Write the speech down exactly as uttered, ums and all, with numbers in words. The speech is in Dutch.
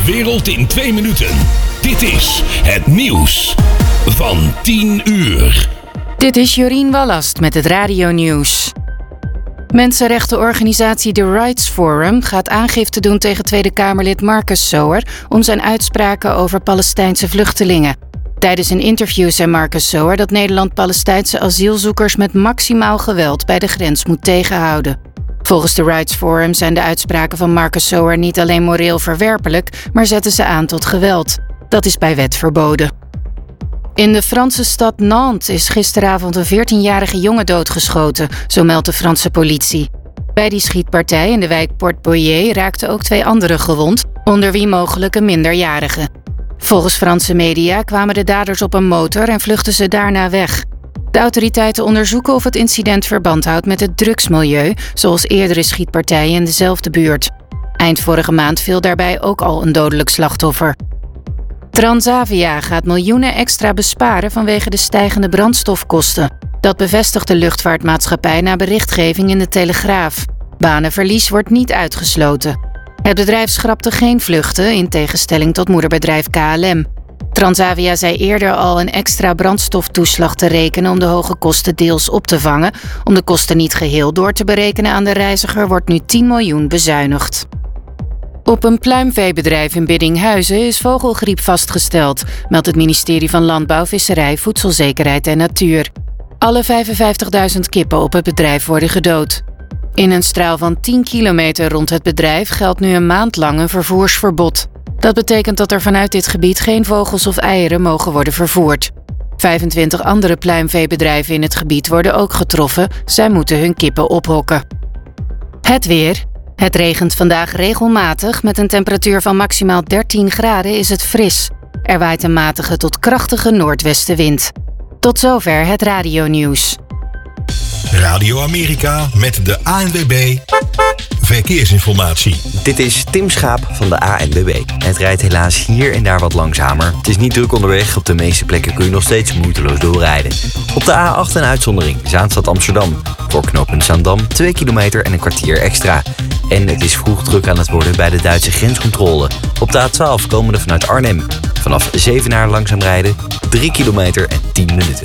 wereld in twee minuten. Dit is het nieuws van tien uur. Dit is Jorien Wallast met het radionieuws. Mensenrechtenorganisatie The Rights Forum gaat aangifte doen tegen Tweede Kamerlid Marcus Sower om zijn uitspraken over Palestijnse vluchtelingen. Tijdens een interview zei Marcus Sower dat Nederland Palestijnse asielzoekers met maximaal geweld bij de grens moet tegenhouden. Volgens The Rights Forum zijn de uitspraken van Marcus Sower niet alleen moreel verwerpelijk, maar zetten ze aan tot geweld. Dat is bij wet verboden. In de Franse stad Nantes is gisteravond een veertienjarige jongen doodgeschoten, zo meldt de Franse politie. Bij die schietpartij in de wijk Port-Boyer raakten ook twee anderen gewond, onder wie mogelijk een minderjarige. Volgens Franse media kwamen de daders op een motor en vluchtten ze daarna weg. De autoriteiten onderzoeken of het incident verband houdt met het drugsmilieu, zoals eerdere schietpartijen in dezelfde buurt. Eind vorige maand viel daarbij ook al een dodelijk slachtoffer. Transavia gaat miljoenen extra besparen vanwege de stijgende brandstofkosten. Dat bevestigt de luchtvaartmaatschappij na berichtgeving in de Telegraaf. Banenverlies wordt niet uitgesloten. Het bedrijf schrapte geen vluchten, in tegenstelling tot moederbedrijf K L M. Transavia zei eerder al een extra brandstoftoeslag te rekenen om de hoge kosten deels op te vangen. Om de kosten niet geheel door te berekenen aan de reiziger wordt nu tien miljoen bezuinigd. Op een pluimveebedrijf in Biddinghuizen is vogelgriep vastgesteld, meldt het ministerie van Landbouw, Visserij, Voedselzekerheid en Natuur. Alle vijfenvijftigduizend kippen op het bedrijf worden gedood. In een straal van tien kilometer rond het bedrijf geldt nu een maand lang een vervoersverbod. Dat betekent dat er vanuit dit gebied geen vogels of eieren mogen worden vervoerd. vijfentwintig andere pluimveebedrijven in het gebied worden ook getroffen. Zij moeten hun kippen ophokken. Het weer. Het regent vandaag regelmatig. Met een temperatuur van maximaal dertien graden is het fris. Er waait een matige tot krachtige noordwestenwind. Tot zover het radionieuws. Radio Amerika met de A N W B Verkeersinformatie. Dit is Tim Schaap van de A N W B. Het rijdt helaas hier en daar wat langzamer. Het is niet druk onderweg. Op de meeste plekken kun je nog steeds moeiteloos doorrijden. Op de A acht een uitzondering. Zaanstad Amsterdam. Voor knooppunt Zaandam twee kilometer en een kwartier extra. En het is vroeg druk aan het worden bij de Duitse grenscontrole. Op de A twaalf komende vanuit Arnhem. Vanaf Zevenaar langzaam rijden, drie kilometer en tien minuten.